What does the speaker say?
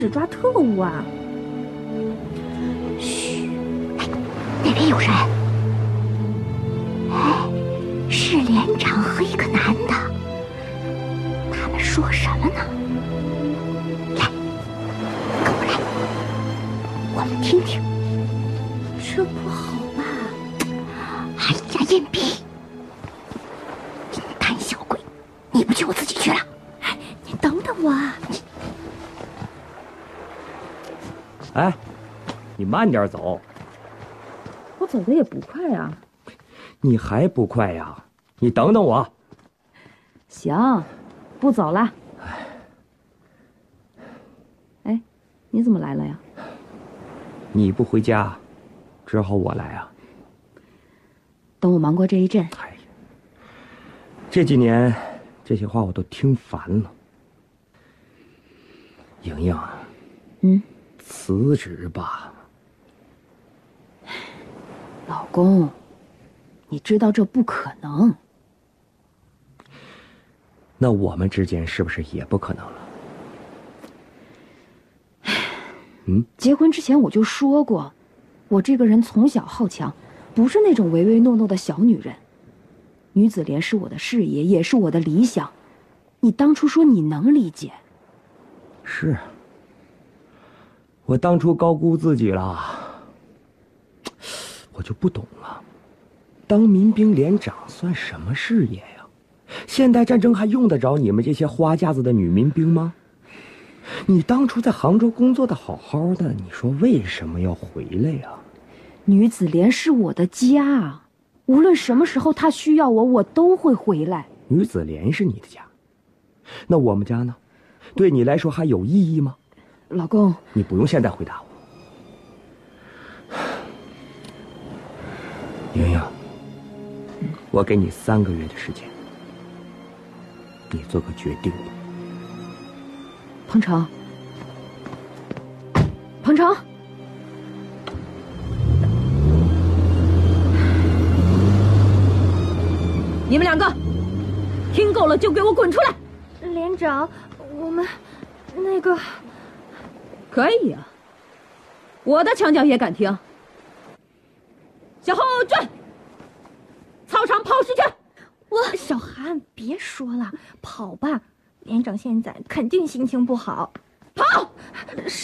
只抓特务啊！ 嘘，哎，那边有人。哎，是连长和一个男的，他们说什么呢？来，跟我来，我们听听。 这不好吧？ 哎呀，隐蔽！胆小鬼，你不去，我自己去了。 哎，你等等我啊！ 哎，你慢点走。 我走的也不快啊。 你还不快呀？你等等我。 行，不走了。哎，你怎么来了呀？ 你不回家，只好我来啊。 等我忙过这一阵。 哎呀，这几年这些话我都听烦了。莹莹，辞职吧。 老公，你知道这不可能。 那我们之间是不是也不可能了？ 结婚之前我就说过，我这个人从小好强，不是那种唯唯诺诺的小女人。女子联是我的事业，也是我的理想。你当初说你能理解。 是，我当初高估自己了，我就不懂了。当民兵连长算什么事业呀？现代战争还用得着你们这些花架子的女民兵吗？你当初在杭州工作的好好的，你说为什么要回来呀？ 女子连是我的家，无论什么时候她需要我，我都会回来。 女子连是你的家，那我们家呢？对你来说还有意义吗？ 老公， 你不用现在回答我。莹莹，我给你3个月的时间，你做个决定吧。 彭程，彭程，你们2个听够了就给我滚出来！ 连长，我们那个可以啊，我的墙角也敢听。向后转，操场跑10圈。 小韩，别说了，跑吧。连长现在肯定心情不好。 跑！